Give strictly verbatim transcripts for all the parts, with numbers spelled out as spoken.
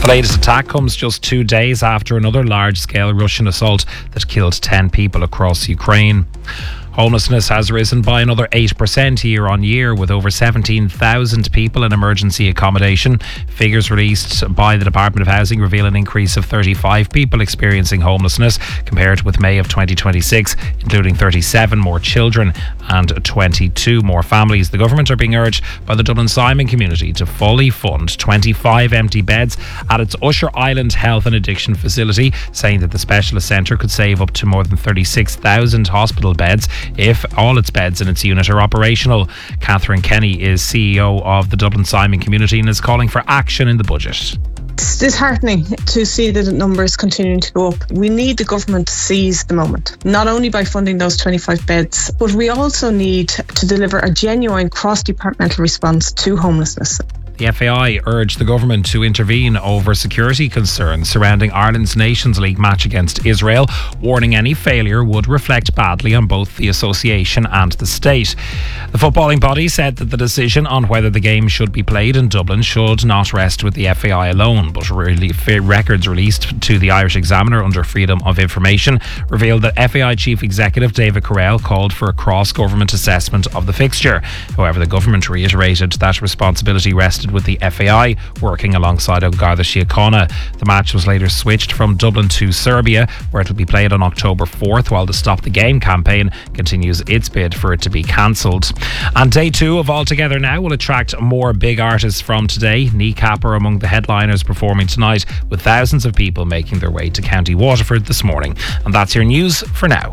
The latest attack comes just two days after another large-scale Russian assault that killed ten people across Ukraine. Homelessness has risen by another eight percent year on year, with over seventeen thousand people in emergency accommodation. Figures released by the Department of Housing reveal an increase of thirty-five people experiencing homelessness compared with May of twenty twenty-six, including thirty-seven more children and twenty-two more families. The government are being urged by the Dublin Simon community to fully fund twenty-five empty beds at its Usher Island Health and Addiction facility, saying that the specialist centre could save up to more than thirty-six thousand hospital beds if all its beds in its unit are operational. Catherine Kenny is C E O of the Dublin Simon community and is calling for action in the budget. It's disheartening to see that the numbers continuing to go up. We need the government to seize the moment, not only by funding those twenty-five beds, but we also need to deliver a genuine cross-departmental response to homelessness. The F A I urged the government to intervene over security concerns surrounding Ireland's Nations League match against Israel, warning any failure would reflect badly on both the association and the state. The footballing body said that the decision on whether the game should be played in Dublin should not rest with the F A I alone, but really records released to the Irish Examiner under Freedom of Information revealed that F A I Chief Executive David Carrell called for a cross-government assessment of the fixture. However, the government reiterated that responsibility rested with the F A I, working alongside Garda Síochána. The match was later switched from Dublin to Serbia, where it will be played on October fourth, while the Stop the Game campaign continues its bid for it to be cancelled. And day two of All Together Now will attract more big artists from today. Kneecap are among the headliners performing tonight, with thousands of people making their way to County Waterford this morning. And that's your news for now.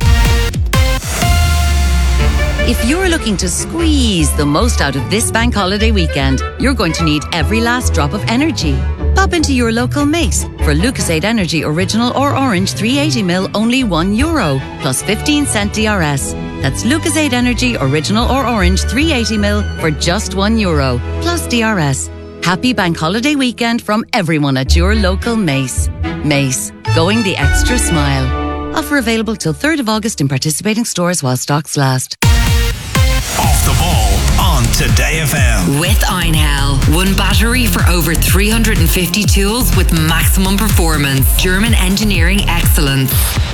If you're looking to squeeze the most out of this bank holiday weekend, you're going to need every last drop of energy. Pop into your local Mace for Lucasade Energy Original or Orange three eighty milliliters, only one euro, plus fifteen cent D R S. That's Lucasade Energy Original or Orange three eighty milliliters for just one euro, plus D R S. Happy bank holiday weekend from everyone at your local Mace. Mace, going the extra smile. Offer available till third of August in participating stores while stocks last. Off the ball on Today F M. With Einhell. One battery for over three hundred fifty tools with maximum performance. German engineering excellence.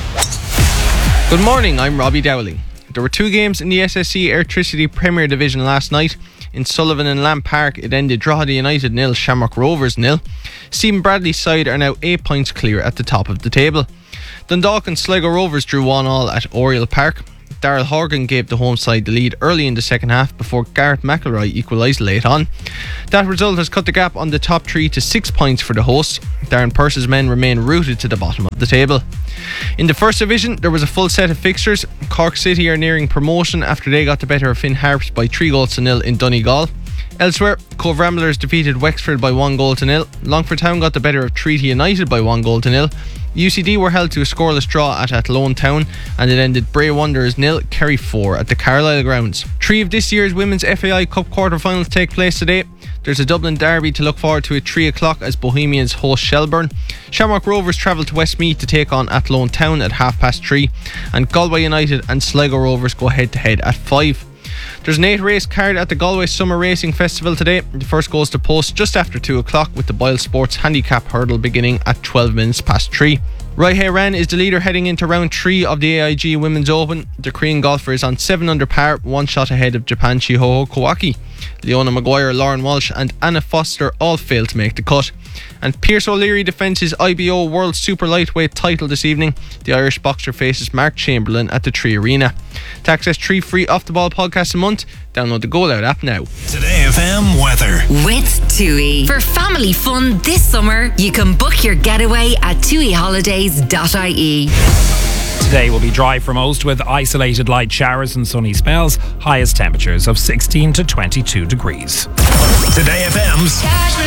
Good morning, I'm Robbie Dowling. There were two games in the S S C Airtricity Premier Division last night. In Sullivan and Lamb Park, it ended Drogheda United nil, Shamrock Rovers nil. Stephen Bradley's side are now eight points clear at the top of the table. Dundalk and Sligo Rovers drew one all at Oriel Park. Darrell Horgan gave the home side the lead early in the second half before Gareth McElroy equalised late on. That result has cut the gap on the top three to six points for the hosts. Darren Purse's men remain rooted to the bottom of the table. In the first division, there was a full set of fixtures. Cork City are nearing promotion after they got the better of Finn Harps by three goals to nil in Donegal. Elsewhere, Cove Ramblers defeated Wexford by one goal to nil. Longford Town got the better of Treaty United by one goal to nil. U C D were held to a scoreless draw at Athlone Town, and it ended Bray Wanderers nil, Kerry four at the Carlisle grounds. Three of this year's Women's F A I Cup quarter-finals take place today. There's a Dublin derby to look forward to at three o'clock as Bohemians host Shelburne. Shamrock Rovers travel to Westmeath to take on Athlone Town at half past three, and Galway United and Sligo Rovers go head to head at five. There's an eight race card at the Galway Summer Racing Festival today. The first goes to post just after two o'clock, with the Boyle Sports Handicap Hurdle beginning at twelve minutes past three. Raihe Ran is the leader heading into round three of the A I G Women's Open. The Korean golfer is on seven under par, one shot ahead of Japan Chihoho Kawaki. Leona Maguire, Lauren Walsh and Anna Foster all failed to make the cut. And Pierce O'Leary defends his I B O World Super Lightweight title this evening. The Irish boxer faces Mark Chamberlain at the Tree Arena. To access three free Off the Ball podcasts a month, download the Goal Out app now. Today F M weather. With TUI. For family fun this summer, you can book your getaway at tui holidays dot I E. Today will be dry for most, with isolated light showers and sunny spells. Highest temperatures of sixteen to twenty-two degrees. Today F M's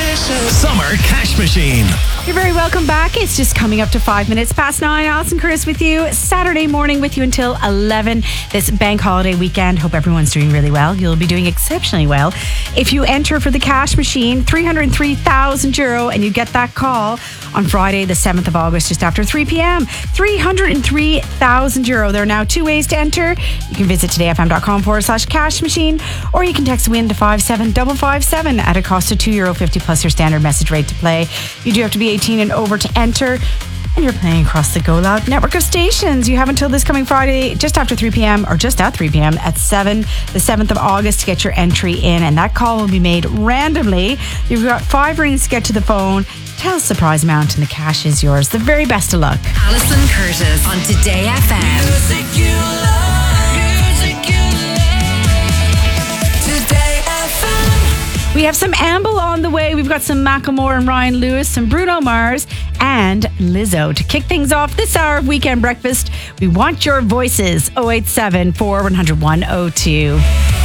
Summer Cash Machine. You're very welcome back. It's just coming up to five minutes past nine. Alison Chris with you. Saturday morning with you until eleven this bank holiday weekend. Hope everyone's doing really well. You'll be doing exceptionally well if you enter for the cash machine, three hundred three thousand euro, and you get that call on Friday the seventh of August just after three p.m. three hundred three thousand euro. There are now two ways to enter. You can visit todayfm.com forward slash cash machine, or you can text WIN to five seven five five five seven at a cost of two euro fifty plus your standard message rate to play. You do have to be eighteen and over to enter. And you're playing across the Go Loud network of stations. You have until this coming Friday, just after three p.m. or just at three p.m. at seven, the seventh of August to get your entry in. And that call will be made randomly. You've got five rings to get to the phone. Tell us the prize amount and the cash is yours. The very best of luck. Alison Curtis on Today F M. Music you love, music you love. Today F M. We have some Amble on the way. We've got some Macklemore and Ryan Lewis, some Bruno Mars and Lizzo. To kick things off this hour of Weekend Breakfast, we want your voices. oh eight seven, four one oh one oh two.